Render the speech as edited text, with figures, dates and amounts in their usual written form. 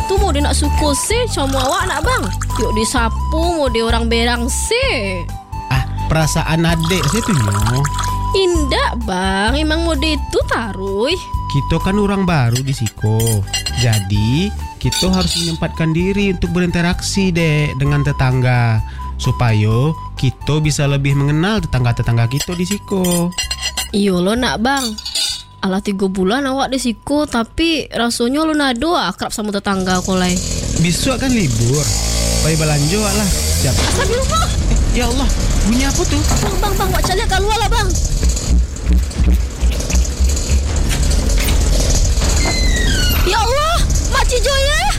tu mau dia nak suku se, cuma awak nak bang. Yuk disapu, mau dia orang berang se. Perasaan adik saya tu nyo. Indak bang, emang mau dia itu taruh. Kita kan orang baru di Siko. Jadi kita harus menyempatkan diri untuk berinteraksi dek dengan tetangga. Supaya kita bisa lebih mengenal tetangga-tetangga kita di Siko. Iyo lo nak bang. Alah 3 bulan awak di Siko, tapi rasanya lo nado akrab sama tetangga kolai. Besok kan libur. Bayi belanja lah. Siap. Astagfirullah. Ya Allah, bunyi apa tuh? Bang, wak cari kat luar lah bang. Ya Allah, Mak Cijo ya.